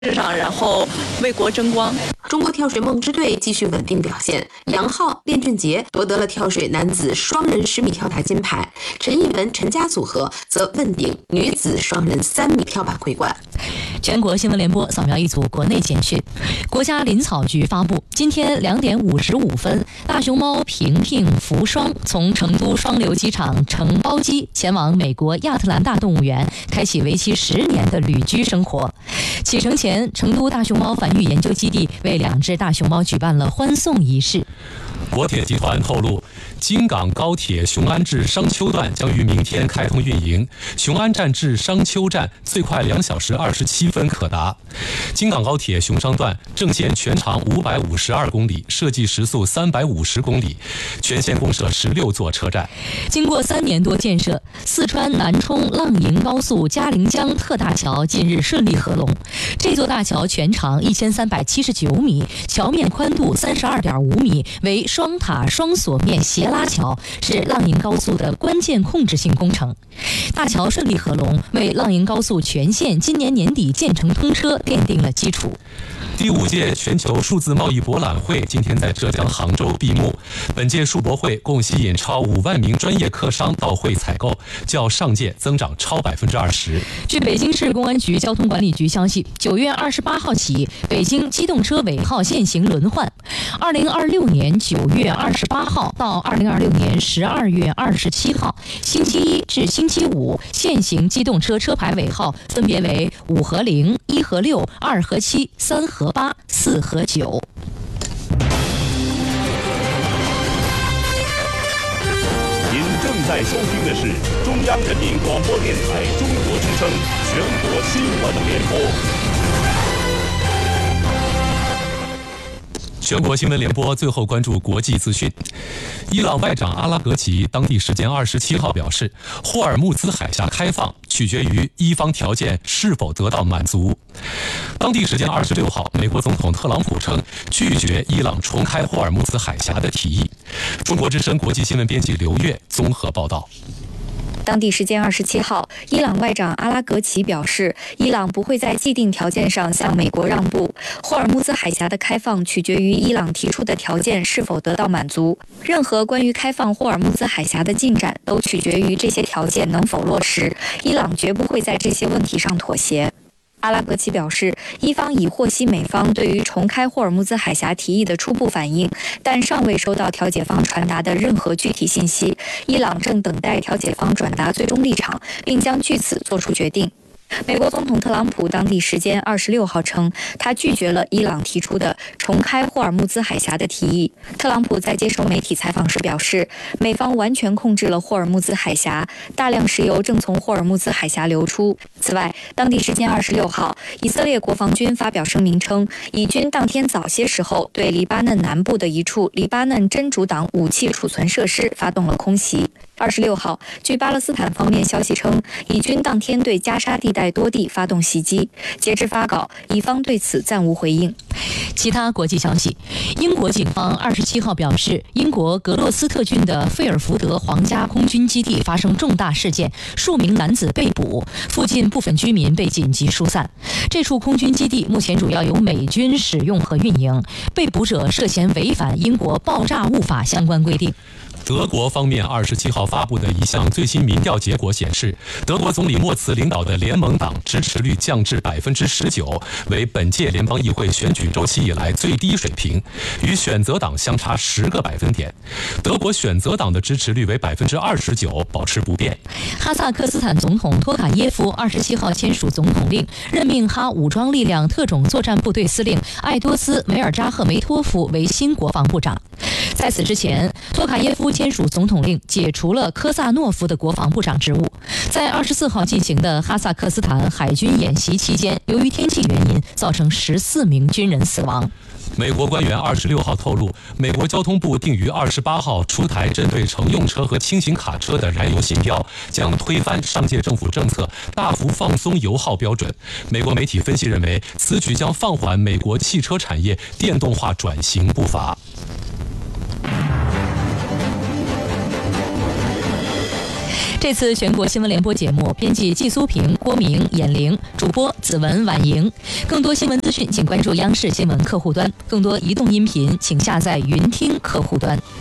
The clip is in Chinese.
上，然后为国争光。 中国跳水梦之队继续稳定表现，杨昊、卞俊杰夺得了跳水男子双人10米跳台金牌，陈艺文、陈佳组合则问鼎女子双人3米跳板桂冠。 全国新闻联播扫描一组国内简讯。国家林草局发布，今天2点55分，大熊猫平平、福双从成都双流机场乘包机前往美国亚特兰大动物园，开启为期10年的旅居生活。启程前，成都大熊猫繁育研究基地为2只大熊猫举办了欢送仪式。 国铁集团透露，京港高铁雄安至商丘段将于明天开通运营，雄安站至商丘站最快2小时27分可达。京港高铁雄商段正线全长552公里，设计时速350公里，全线共设16座车站。 经过3年多建设，四川南充浪营高速嘉陵江特大桥近日顺利合龙。这座大桥全长1379米，桥面宽度32.5米，为双塔双锁面斜拉桥，是浪营高速的关键控制性工程。大桥顺利合龙，为浪营高速全线今年年底建成通车奠定了基础。 第5届全球数字贸易博览会今天在浙江杭州闭幕。本届数博会共吸引超5万名专业客商到会采购，较上届增长超20%。 据北京市公安局交通管理局消息，9月28号起，北京机动车尾号限行轮换。2026年9月28号到2026年12月27号，星期一至星期五，限行机动车车牌尾号分别为5和0、1和6、2和7、3和8、4和9。 您正在收听的是中央人民广播电台中国之声全国新闻联播。 全国新闻联播最后关注国际资讯。伊朗外长阿拉格齐当地时间27号表示，霍尔木兹海峡开放取决于伊方条件是否得到满足。当地时间26号，美国总统特朗普称拒绝伊朗重开霍尔木兹海峡的提议。中国之声国际新闻编辑刘越综合报道。 当地时间27号，伊朗外长阿拉格齐表示，伊朗不会在既定条件上向美国让步。霍尔木兹海峡的开放取决于伊朗提出的条件是否得到满足。任何关于开放霍尔木兹海峡的进展都取决于这些条件能否落实。伊朗绝不会在这些问题上妥协。阿拉格齐表示，伊方已获悉美方对于重开霍尔木兹海峡提议的初步反应，但尚未收到调解方传达的任何具体信息。伊朗正等待调解方转达最终立场，并将据此作出决定。美国总统特朗普当地时间26号称，他拒绝了伊朗提出的重开霍尔木兹海峡的提议。特朗普在接受媒体采访时表示，美方完全控制了霍尔木兹海峡，大量石油正从霍尔木兹海峡流出。此外，当地时间26号，以色列国防军发表声明称，以军当天早些时候对黎巴嫩南部的一处黎巴嫩真主党武器储存设施发动了空袭。26号，据巴勒斯坦方面消息称，以军当天对加沙地带多地发动袭击。截至发稿，以方对此暂无回应。 其他国际消息，英国警方27号表示，英国格洛斯特郡的费尔福德皇家空军基地发生重大事件，数名男子被捕，附近部分居民被紧急疏散。这处空军基地目前主要由美军使用和运营，被捕者涉嫌违反英国爆炸物法相关规定。 德国方面27号发布的一项最新民调结果显示，德国总理默茨领导的联盟党支持率降至19%，为本届联邦议会选举周期以来最低水平，与选择党相差10个百分点。德国选择党的支持率为29%，保持不变。 哈萨克斯坦总统托卡耶夫27号签署总统令，任命哈武装力量特种作战部队司令艾多斯·梅尔扎赫梅托夫为新国防部长。在此之前，托卡耶夫签署总统令，解除了科萨诺夫的国防部长职务。在24号进行的哈萨克斯坦海军演习期间，由于天气原因，造成14名军人死亡。 美国官员26号透露，美国交通部定于28号出台针对乘用车和轻型卡车的燃油新标，将推翻上届政府政策，大幅放松油耗标准。美国媒体分析认为，此举将放缓美国汽车产业电动化转型步伐。 这次全国新闻联播节目，编辑季苏平、郭明、闫玲，主播子文、婉莹。更多新闻资讯，请关注央视新闻客户端；更多移动音频，请下载云听客户端。